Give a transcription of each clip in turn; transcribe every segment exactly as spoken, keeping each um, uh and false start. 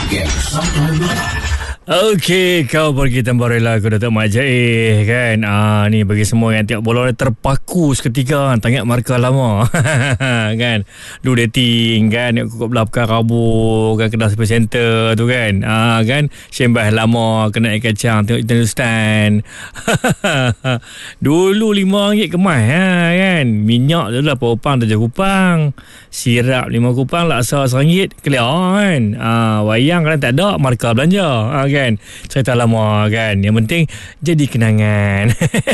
Okey, kau pergi Tembarela, aku Datuk Mat Jaih kan. Ah ni bagi semua yang tengok bola terpaku seketika, tengok markah lama. Kan. Lu dating kan, kau belah pekan Rabu kan, Kedah Space Center tu kan. Ah kan, sembah lama kena air kacang tengok Hindustan. Dulu lima ringgit kemas ha, kan. Minyak tu lah popang tujuh kupang. Sirap lima kupang, laksa seringgit clear kan. Ah wayang kan tak ada, markah belanja. Ah, kan. Cerita lama kan. Yang penting jadi kenangan.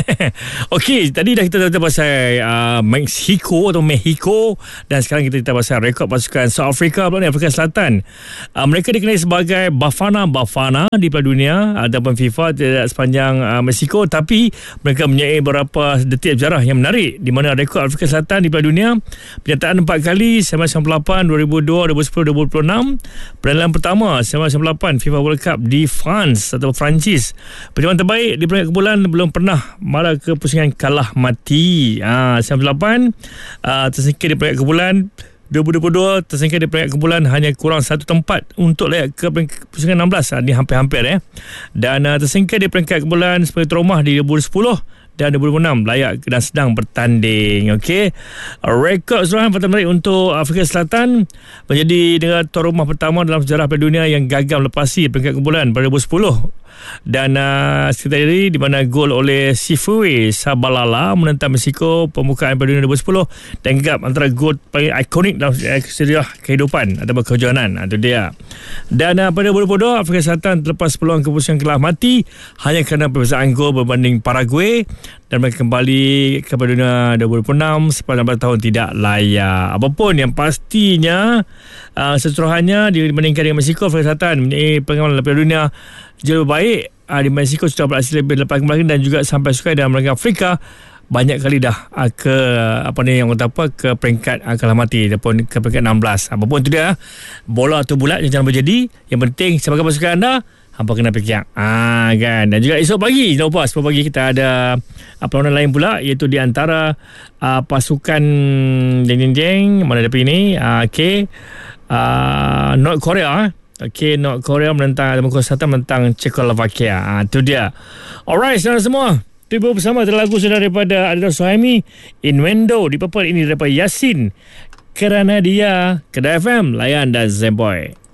Okey, tadi dah kita cerita pasal uh, Mexico atau Mexico, dan sekarang kita cerita pasal rekod pasukan South Africa pula ni, Afrika Selatan. Uh, mereka dikenali sebagai Bafana Bafana di Piala Dunia ataupun FIFA tidak sepanjang uh, Mexico, tapi mereka mempunyai beberapa detik sejarah yang menarik di mana rekod Afrika Selatan di Piala Dunia penyertaan empat kali, sembilan belas sembilan puluh lapan, dua ribu dua, dua ribu sepuluh, dua ribu dua puluh enam. Perlawanan pertama sembilan belas sembilan puluh lapan FIFA World Cup di France atau Perancis. Pencapaian terbaik di peringkat kumpulan belum pernah mara ke pusingan kalah mati. Ah sembilan puluh lapan uh, tersingkir di peringkat kumpulan. Dua ribu dua puluh dua tersingkir di peringkat kumpulan, hanya kurang satu tempat untuk layak ke pusingan enam belas. Ini hampir-hampir eh. Dan uh, tersingkir di peringkat kumpulan sebagai tuan rumah di dua ribu sepuluh dan dua ribu enam layak dan sedang bertanding. Okey. Rekod keseluruhan pertama menarik untuk Afrika Selatan, menjadi negara tuan rumah pertama dalam sejarah Piala Dunia yang gagal melepasi peringkat kumpulan pada dua ribu sepuluh. Dan uh, sekitar ini di mana gol oleh Sifue Sabalala menentang Mexico pembukaan Piala Dunia dua ribu sepuluh, dan gap antara gol paling ikonik dalam sejarah kehidupan atau kejohanan. Itu dia. Dan uh, pada dua ribu dua puluh dua Afrika Selatan terlepas peluang ke pusingan kalah mati hanya kerana perbezaan gol berbanding Paraguay, dan mereka kembali ke Piala Dunia dua ribu dua puluh enam sepanjang empat tahun tidak layak. Apapun yang pastinya, uh, sesuruhannya dibandingkan dengan Mexico, Afrika Selatan mempunyai pengalaman Piala Dunia jauh lebih baik. Uh, di Mexico sudah berhasil lebih lepas kembali, dan juga sampai sukai dalam rangka Afrika banyak kali dah uh, ke apa ni yang kata apa ke peringkat uh, kalah mati ataupun ke peringkat enam belas. Apapun itu dia, bola atau bulat jangan berjadi. Yang penting sebagai pasukan anda, hampa kena fikir. Ah kan. Dan juga esok pagi, jangan lupa sepuluh pagi kita ada uh, perlawanan lain pula, iaitu di antara uh, pasukan jeng-jeng mana depan ini, uh, okay, uh, North Korea. Okay, North Korea menentang Demokrat Selatan menentang Czechoslovakia. Ah, itu dia. Alright, saudara semua. Tiba bersama lagu sudah daripada Adidas Suhaimi, Innuendo di Purple. Ini daripada Yasin. Kerana dia, Kedah F M, Layan dan Zemboy.